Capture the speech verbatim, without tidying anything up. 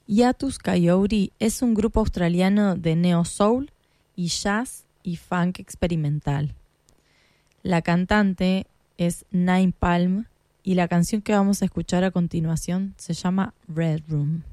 Hiatus Coyote es un grupo australiano de neo soul y jazz y funk experimental. La cantante es Nine Palm y la canción que vamos a escuchar a continuación se llama Red Room.